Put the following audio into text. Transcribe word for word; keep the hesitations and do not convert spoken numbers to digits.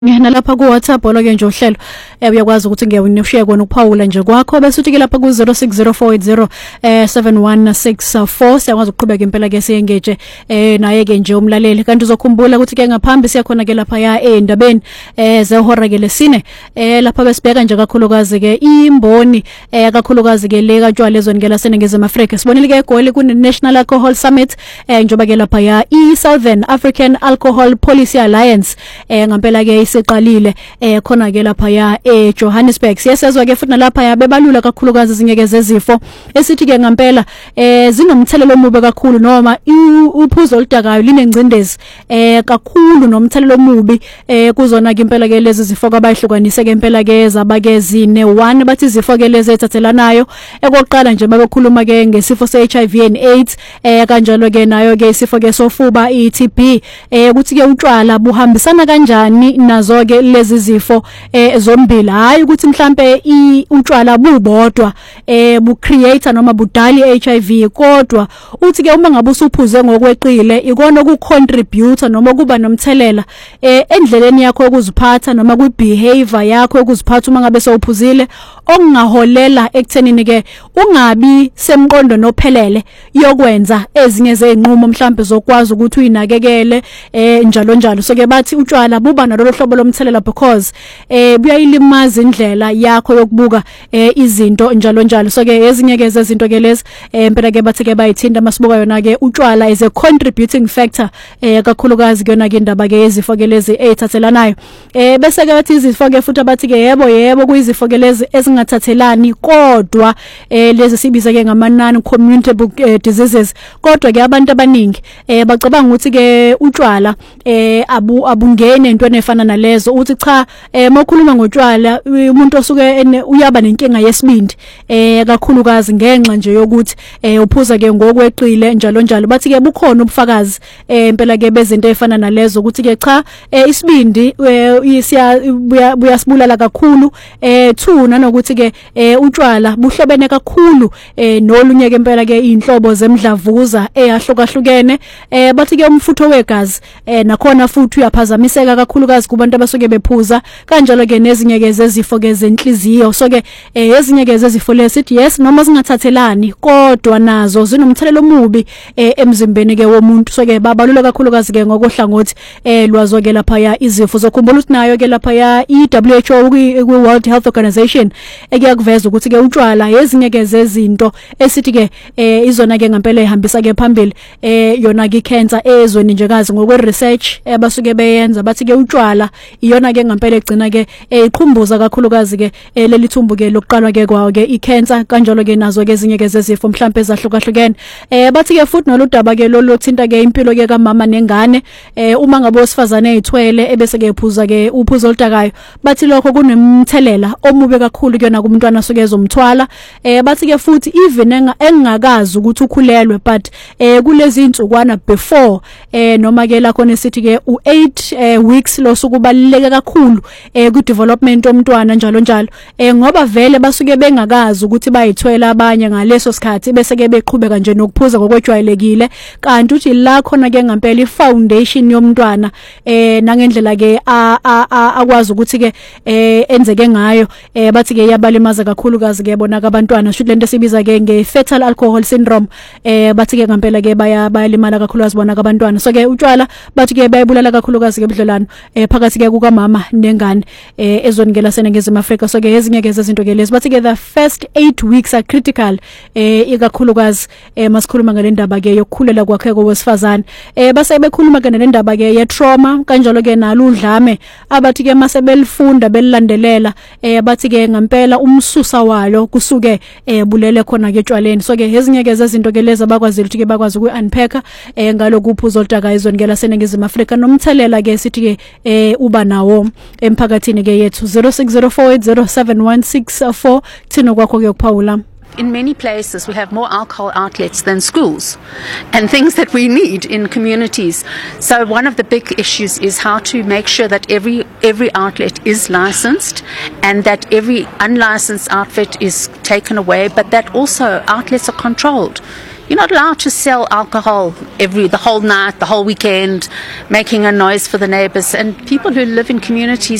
Ngihana lapha ku WhatsApp lo ke nje uhlelo eh uyakwazi ukuthi ngiyawunishiya kona ukuphawula nje kwakho bese uthi ke lapha ku zero six zero four eight zero seven one six four siyakwazi ukuqhubeka impela ke siyengeje eh naye ke nje umlaleli kanti uzokhumbula ukuthi ke ngaphambi siyakhona ke lapha ya endabeni eh zehora ke lesine eh lapha besibheka nje kakhulukazi ke imboni eh kakhulukazi ke le katshwala ezweni ke laseNingizimu Afrika sibonile ke egoli ku National Alcohol Summit eh njoba ke lapha ya i Southern African Alcohol Policy Alliance eh ngempela ke seqalile eh khona ke lapha ya eh Johannesburg siyasezwa ke futhi nalapha ya bebalula kakhulukazi zinyeke zezifo esithi ke ngempela eh zinomthelelo omubi kakhulu noma uphuzo oludakayo linengcindezi eh kakhulu nomthelelo omubi eh kuzona ke impela ke lezi zifo abayihlukanise ke impela ke zabake zine one bathi izifo ke lezi ethathelanayo ekoqala nje babekhuluma ke ngesifo se H I V and AIDS eh kanjalo ke nayo ke isifo ke sofuba i T B eh ukuthi ke utshwala buhambisana kanjani nazo ke lezi zifo eh zombili hayi ukuthi mhlambe utshwala bubodwa eh bu creator noma budali H I V kodwa uthi ke uma ngabe usuphuze ngokweqile ikona ku contribute noma kuba nomthelela eh endleleni yakho ukuziphatha noma ku behavior yakho ukuziphatha uma ngabe sewuphuzile okungaholela ekuthenini ke ungabi semqondo nophelele yokwenza ezinye zezinqumo mhlambe zokwazi ukuthi uyinakekele eh njalo njalo so ke bathi utshwala buba nalolu hlobo lomthelela because eh buyayilimaza indlela yakho yokubuka eh izinto njalo njalo so ke ezinye ke zezinto ke lezi eh impela ke bathi ke bayithinta masibuka yona ke utshwala is a contributing factor eh kakhulukazi kuyona ke indaba ke izifo ke lezi ezithathelanayo eh bese ke bathi izifo ke futhi abathi ke yebo yebo kuyizifo ke lezi ezingathathelani kodwa eh lezi sibiza ke ngama non communicable eh, diseases kodwa ke abantu abaningi eh bacabanga ukuthi ke utshwala eh abu abungene entweni efana nalezo uthi cha eh mokhuluma ngotshwala umuntu osuke uyaba nenkinga yesibindi eh kakhulukazi ngenxa nje yokuthi eh uphuza ke ngokweqile njalo njalo bathi ke bukhona ubufakazi eh impela ke bezinto efana nalezo ukuthi ke cha eh isibindi siya buyasibulala kakhulu eh two nanokuthi ke eh utshwala buhlobene kakhulu eh nolunye ke impela ke inhlobo zemdlavuza eyahlukahlukene eh bathi ke umfutho wegazi eh nakhona futhi uyaphazamiseka kakhulukazi kubantu abasuke bephuza kanjalo ke nezinye ke zezifo ke zenhliziyo so ke eh ezinye ke zezifo lesithi yes noma singathathelani kodwa nazo zinomthelelo omubi eh emzimbeni ke womuntu so ke babalula kakhulukazi ke ngokuhlangothi eh lwazo ke lapha ya izifo zokhumbula ukuthi nayo ke lapha ya i W H O ku World Health Organization ekuyakuveza ukuthi ke utshwala ezinye ke zezinto esithi ke eh izona ke ngempela ehambisa ke phambili eh yona ke cancer ezweni njekazi ngokwe research abasuke beyenza bathi ke utshwala iyona ke ngempela egcina ke iqhumbuza kakhulukazi ke leli thumbu ke lokuqalwa ke kwawo ke icancer kanjalo ke nazo ke ezinye ke zezifo mhlambe ezahlukahlukene eh bathi ke futhi noludaba ke lolu thinta ke impilo ke kamama nengane eh uma ngabe osifazane ezithwele ebese ke ephuza ke uphuzo oludakayo bathi lokho kunemthelela omubi kakhulu kuyona kumntwana asuke ezomthwala eh bathi ke futhi even engakazi ukuthi ukhulelwe but eh kulezi insukwana before eh noma ke la khona sithi ke u eight weeks lo sokubaluleke kakhulu eh ku development yomntwana njalo njalo eh ngoba vele basuke bengakazi ukuthi bayithwela abanye ngaleso sikhathi bese ke beqhubeka nje nokuphuza ngokwejwayelekile kanti uthi la khona ke ngempela ifoundation yomntwana eh nangendlela ke akwazi ukuthi ke eh enzeke ngayo eh bathi ke yabalimaza kakhulu kazi ke bona abantwana shothi lento sibiza ke nge fetal alcohol syndrome eh bathi ke ngempela ke baya bayalimala kakhulu azibona abantwana so ke utshwala bathi ke bayibulala kakhulu kazi ke budlelano eh phakathi ke kukamama nengane eh ezweni ke laseNingizimu Afrika so ke ezinye ke zezinto ke lezi bathi ke the first eight weeks are critical eh ikakhulukazi eh masikhuluma ngale ndaba ke yokukhulela kwakhe kowesifazane eh base bekhuluma ke nendaba ke ye trauma kanjalo ke nalo udlame abathi ke mase belifunda belilandelela eh bathi ke ngempela umsusa walo kusuke eh bulele khona ke tshwaleni so ke ezinye ke zezinto ke lezi abakwazile ukuthi ke bakwazi uku unpack eh ngaloku uphuzo oludakayo ezweni ke laseNingizimu Afrika nomthelela ke sithi ke eh uba nawo emphakathini ke yethu zero six zero four eight zero seven one six four thina kwakho ke ukuphawula. In many places, we have more alcohol outlets than schools and things that we need in communities. So one of the big issues is how to make sure that every every outlet is licensed and that every unlicensed outlet is taken away, but that also outlets are controlled. You're not allowed to sell alcohol every the whole night, the whole weekend, making a noise for the neighbours. And people who live in communities